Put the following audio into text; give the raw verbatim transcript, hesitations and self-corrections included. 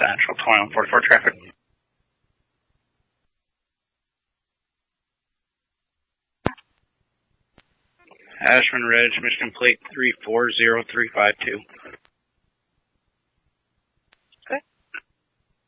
Central, twenty-one forty-four traffic. Ashman Ridge, mission complete three four zero three five two.